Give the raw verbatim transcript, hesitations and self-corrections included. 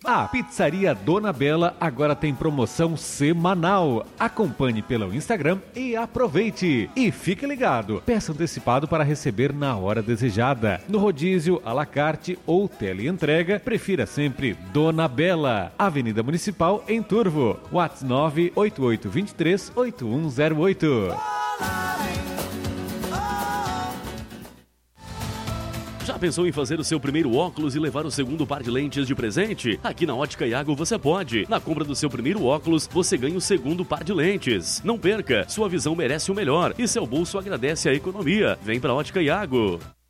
A Pizzaria Dona Bela agora tem promoção semanal. Acompanhe pelo Instagram e aproveite. E fique ligado, peça antecipado para receber na hora desejada. No rodízio, à la carte ou teleentrega, prefira sempre Dona Bela. Avenida Municipal, em Turvo. WhatsApp nove oito oito dois três oito um zero oito. Já pensou em fazer o seu primeiro óculos e levar o segundo par de lentes de presente? Aqui na Ótica Iago você pode. Na compra do seu primeiro óculos, você ganha o segundo par de lentes. Não perca, sua visão merece o melhor e seu bolso agradece a economia. Vem pra Ótica Iago.